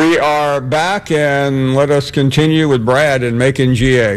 We are back, and let us continue with Brad in Macon, GA.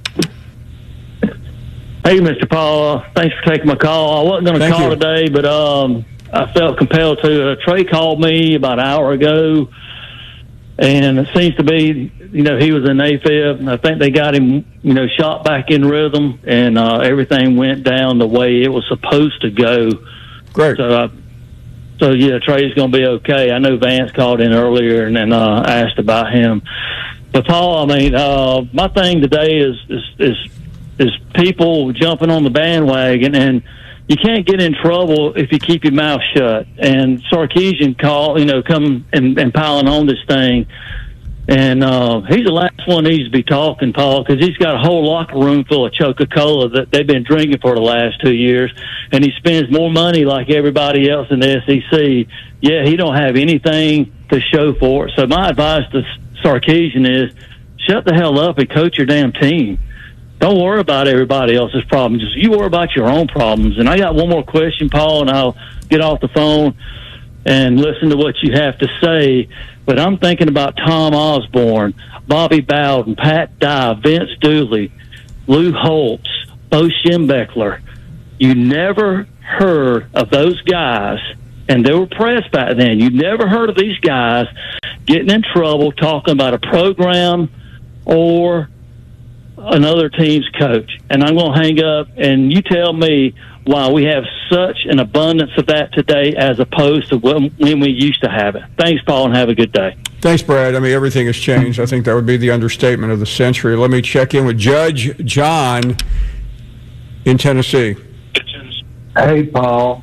Hey, Mr. Paul. Thanks for taking my call. I wasn't going to call today, but I felt compelled to. Trey called me about an hour ago, and it seems to be, he was in AFib, and I think they got him, shot back in rhythm, and everything went down the way it was supposed to go. Great. So yeah, Trey's going to be okay. I know Vance called in earlier and then asked about him. But Paul, my thing today is people jumping on the bandwagon, and you can't get in trouble if you keep your mouth shut. And Sarkisian come and piling on this thing. And he's the last one that needs to be talking, Paul, because he's got a whole locker room full of Coca-Cola that they've been drinking for the last 2 years, and he spends more money like everybody else in the SEC. Yeah, he don't have anything to show for it. So my advice to Sarkisian is shut the hell up and coach your damn team. Don't worry about everybody else's problems. Just you worry about your own problems. And I got one more question, Paul, and I'll get off the phone and listen to what you have to say. But I'm thinking about Tom Osborne, Bobby Bowden, Pat Dye, Vince Dooley, Lou Holtz, Bo Schembechler. You never heard of those guys, and they were pressed back then. You never heard of these guys getting in trouble talking about a program or another team's coach. And I'm going to hang up, and you tell me why we have such an abundance of that today as opposed to when we used to have it. Thanks, Paul, and have a good day. Thanks, Brad. Everything has changed. I think that would be the understatement of the century. Let me check in with Judge John in Tennessee. Hey, Paul.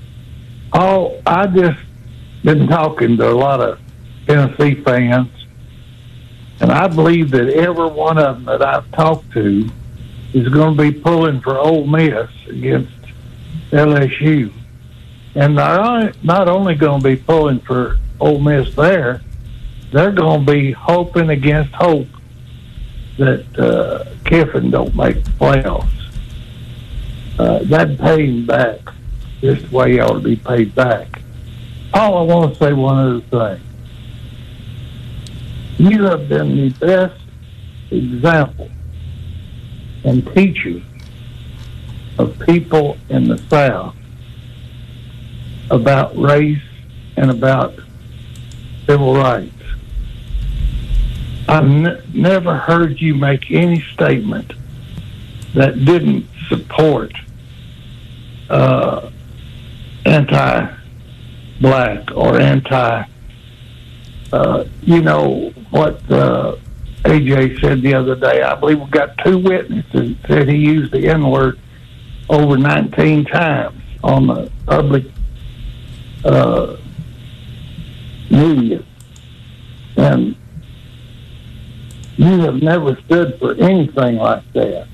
I just been talking to a lot of Tennessee fans, and I believe that every one of them that I've talked to is going to be pulling for Ole Miss against LSU. And they're not only going to be pulling for Ole Miss there, they're going to be hoping against hope that Kiffin don't make the playoffs. That'd pay him back just the way he ought to be paid back. Paul, I want to say one other thing. You have been the best example and teacher of people in the South about race and about civil rights. I've never heard you make any statement that didn't support anti-black or what AJ said the other day. I believe we got 2 witnesses that said he used the N-word over 19 times on the public media. And you have never stood for anything like that.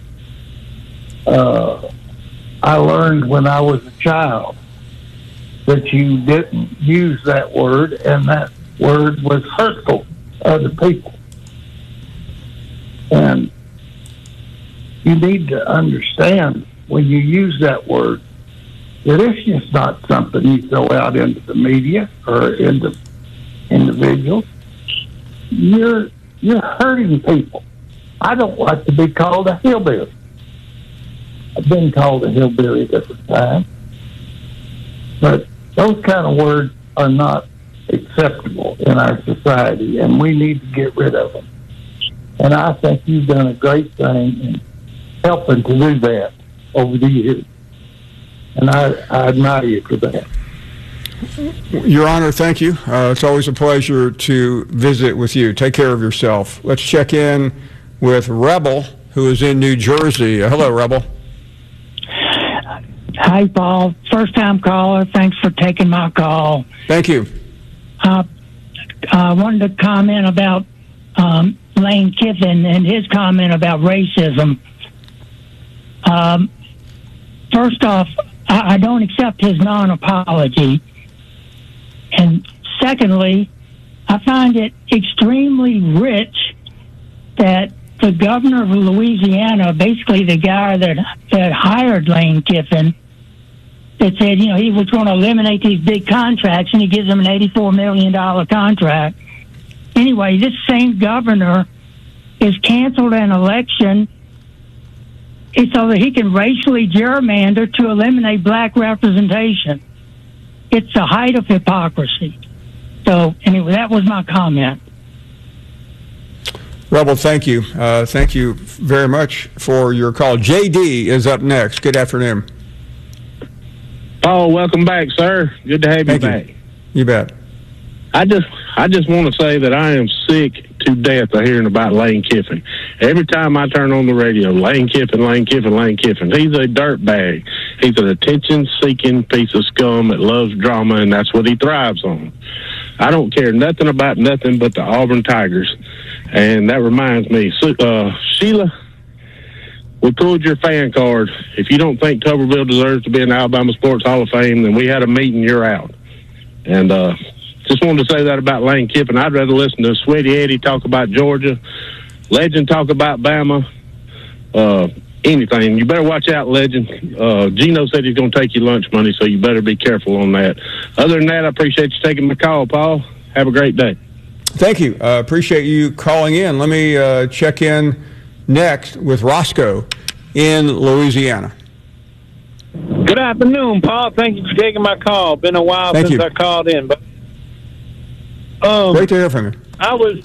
I learned when I was a child that you didn't use that word, and that word was hurtful to other people. And you need to understand when you use that word that it's just not something you throw out into the media or into individuals. You're hurting people. I don't like to be called a hillbilly. I've been called a hillbilly different times. But those kind of words are not acceptable in our society, and we need to get rid of them. And I think you've done a great thing in helping to do that over the years. And I admire you for that. Your Honor, thank you. It's always a pleasure to visit with you. Take care of yourself. Let's check in with Rebel, who is in New Jersey. Hello, Rebel. Hi, Paul. First-time caller. Thanks for taking my call. Thank you. I wanted to comment about Lane Kiffin and his comment about racism. First off, I don't accept his non-apology. And secondly, I find it extremely rich that the governor of Louisiana, basically the guy that hired Lane Kiffin, that said, he was going to eliminate these big contracts, and he gives them an $84 million contract, anyway, this same governor is canceled an election so that he can racially gerrymander to eliminate black representation. It's the height of hypocrisy. So, anyway, that was my comment. Rebel, thank you. Thank you very much for your call. JD is up next. Good afternoon. Paul, welcome back, sir. Good to have you back. You bet. I just want to say that I am sick to death of hearing about Lane Kiffin. Every time I turn on the radio, Lane Kiffin, Lane Kiffin, Lane Kiffin. He's a dirtbag. He's an attention-seeking piece of scum that loves drama, and that's what he thrives on. I don't care nothing about nothing but the Auburn Tigers. And that reminds me, Sheila, we pulled your fan card. If you don't think Tuberville deserves to be in the Alabama Sports Hall of Fame, then we had a meeting, you're out. And just wanted to say that about Lane Kiffin. I'd rather listen to Sweaty Eddie talk about Georgia, Legend talk about Bama, anything. You better watch out, Legend. Gino said he's going to take your lunch money, so you better be careful on that. Other than that, I appreciate you taking my call, Paul. Have a great day. Thank you. Appreciate you calling in. Let me check in next with Roscoe in Louisiana. Good afternoon, Paul. Thank you for taking my call. Been a while since I called in, but great to hear from you. I was.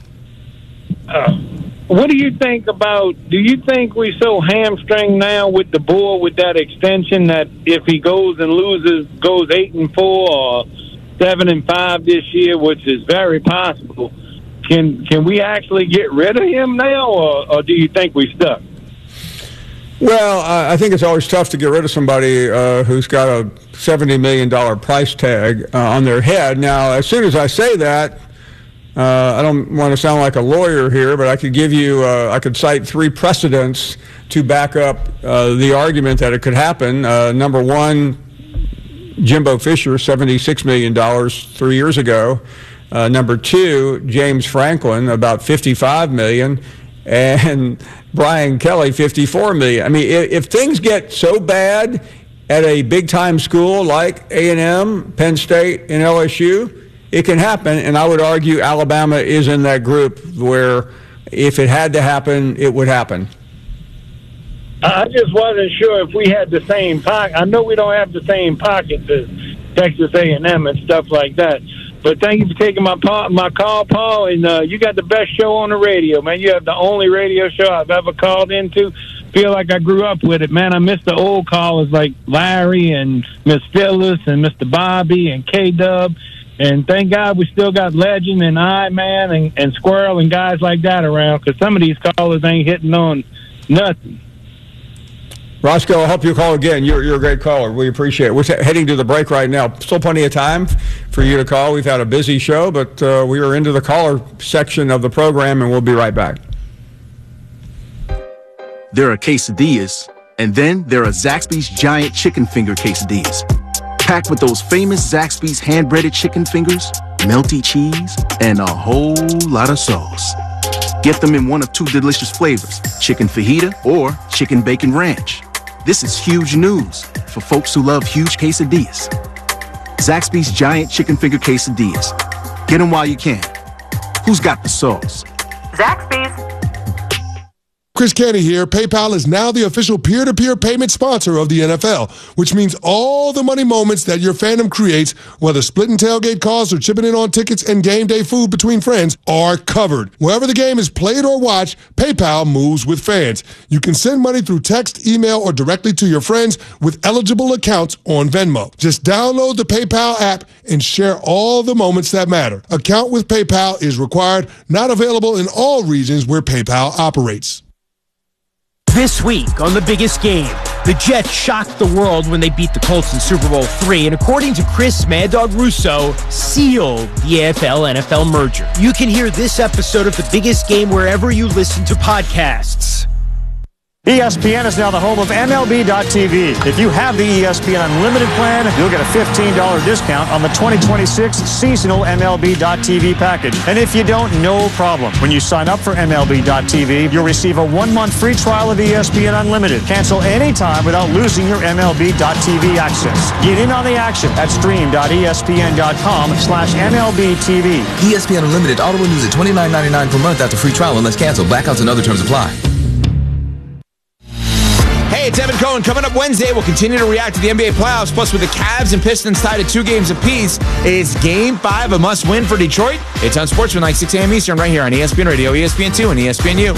What do you think about? Do you think we so hamstring now with the bull with that extension that if he goes and loses, goes 8-4 or 7-5 this year, which is very possible, can we actually get rid of him now, or do you think we stuck? Well, I think it's always tough to get rid of somebody who's got a $70 million price tag on their head. Now, as soon as I say that, I don't want to sound like a lawyer here, but I could give you, I could cite 3 precedents to back up the argument that it could happen. Number one, Jimbo Fisher, $76 million 3 years ago. Number two, James Franklin, about $55 million. And Brian Kelly, $54 million. I mean, if things get so bad at a big-time school like A&M, Penn State, and LSU, it can happen. And I would argue Alabama is in that group where if it had to happen, it would happen. I just wasn't sure if we had the same pocket. I know we don't have the same pockets as Texas A&M and stuff like that. But thank you for taking my call, Paul. And you got the best show on the radio, man. You have the only radio show I've ever called into. Feel like I grew up with it, man. I miss the old callers like Larry and Miss Phyllis and Mr. Bobby and K-Dub. And thank God we still got Legend and I-Man and Squirrel and guys like that around, because some of these callers ain't hitting on nothing. Roscoe, I hope you call again. You're a great caller. We appreciate it. We're heading to the break right now. Still plenty of time for you to call. We've had a busy show, but we are into the caller section of the program, and we'll be right back. There are quesadillas, and then there are Zaxby's giant chicken finger quesadillas. Packed with those famous Zaxby's hand-breaded chicken fingers, melty cheese, and a whole lot of sauce. Get them in one of 2 delicious flavors, chicken fajita or chicken bacon ranch. This is huge news for folks who love huge quesadillas. Zaxby's giant chicken finger quesadillas. Get them while you can. Who's got the sauce? Zaxby's. Chris Canty here. PayPal is now the official peer-to-peer payment sponsor of the NFL, which means all the money moments that your fandom creates, whether splitting tailgate costs or chipping in on tickets and game day food between friends, are covered. Wherever the game is played or watched, PayPal moves with fans. You can send money through text, email, or directly to your friends with eligible accounts on Venmo. Just download the PayPal app and share all the moments that matter. Account with PayPal is required, not available in all regions where PayPal operates. This week on The Biggest Game, the Jets shocked the world when they beat the Colts in Super Bowl III, and according to Chris Mad Dog Russo, sealed the AFL-NFL merger. You can hear this episode of The Biggest Game wherever you listen to podcasts. ESPN is now the home of MLB.tv. If you have the ESPN Unlimited plan, you'll get a $15 discount on the 2026 seasonal MLB.tv package. And if you don't, no problem. When you sign up for MLB.tv, you'll receive a 1-month free trial of ESPN Unlimited. Cancel anytime without losing your MLB.tv access. Get in on the action at stream.espn.com/MLBTV. ESPN Unlimited auto renews at $29.99 per month after free trial unless canceled. Blackouts and other terms apply. Hey, it's Evan Cohen. Coming up Wednesday, we'll continue to react to the NBA playoffs. Plus, with the Cavs and Pistons tied at 2 games apiece, it's Game 5 a must-win for Detroit. It's on Sportsman, 6 a.m. Eastern, right here on ESPN Radio, ESPN2, and ESPNU.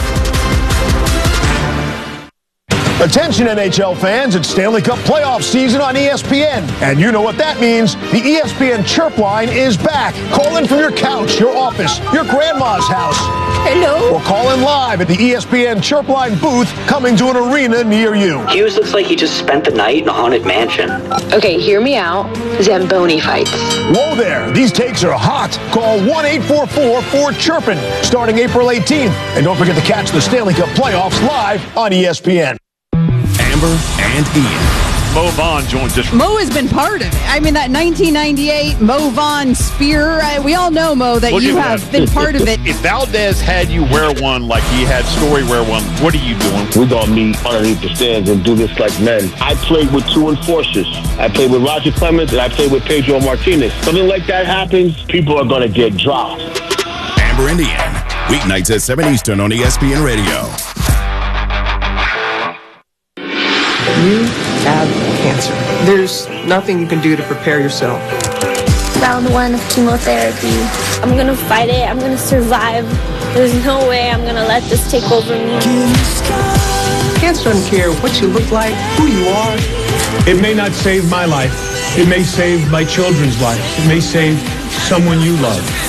Attention NHL fans, it's Stanley Cup playoff season on ESPN. And you know what that means. The ESPN Chirp line is back. Call in from your couch, your office, your grandma's house. Hello? Or call in live at the ESPN Chirp line booth coming to an arena near you. Hughes looks like he just spent the night in a haunted mansion. Okay, hear me out. Zamboni fights. Whoa there, these takes are hot. Call 1-844-4-CHIRPIN starting April 18th. And don't forget to catch the Stanley Cup playoffs live on ESPN. Amber and Ian. Mo Vaughn joins us. Mo has been part of it. I mean, that 1998 Mo Vaughn spear, we all know, Mo, that you have been part of it. If Valdez had you wear one like he had Story wear one, what are you doing? We're going to meet underneath the stands and do this like men. I played with 2 enforcers. I played with Roger Clemens and I played with Pedro Martinez. Something like that happens, people are going to get dropped. Amber and Ian, weeknights at 7 Eastern on ESPN Radio. You have cancer. There's nothing you can do to prepare yourself. Round 1 of chemotherapy. I'm going to fight it. I'm going to survive. There's no way I'm going to let this take over me. Cancer doesn't care what you look like, who you are. It may not save my life. It may save my children's lives. It may save someone you love.